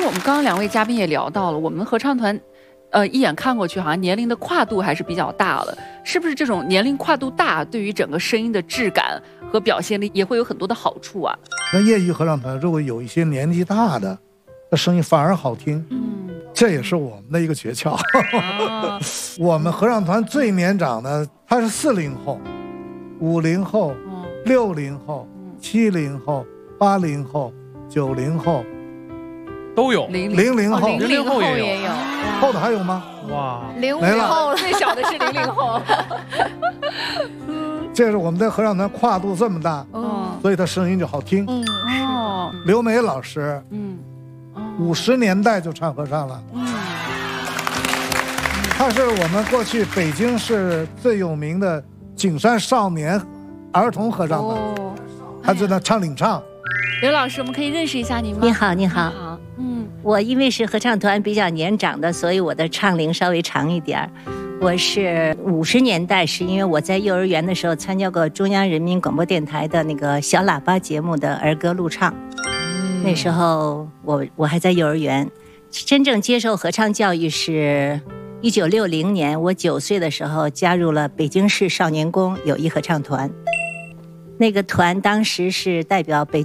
我们刚刚2位嘉宾也聊到了，我们合唱团，一眼看过去好像年龄的跨度还是比较大的，是不是这种年龄跨度大，对于整个声音的质感和表现力也会有很多的好处啊？ 那业余合唱团如果有一些年纪大的，那声音反而好听，这也是我们的一个诀窍。我们合唱团最年长的他是40后、50后、60后、70后、80后、90后都有 ，00后 ，00后也有， 后头还有吗？ 哇 ，05后了， 最小的是00后。 这是我们的合唱团跨度这么大，所以他声音就好听。刘梅老师，50年代就唱合唱了，他是我们过去北京市最有名的景山少年儿童合唱团，他在那唱领唱。 刘老师，我们可以认识一下您吗？ 你好，你好。我因为是合唱团比较年长的，所以我的唱龄稍微长一点。我是50年代，是因为我在幼儿园的时候参加过中央人民广播电台的那个小喇叭节目的儿歌录唱。那时候我还在幼儿园，真正接受合唱教育是1960年，我9岁的时候加入了北京市少年宫友谊合唱团。那个团当时是代表北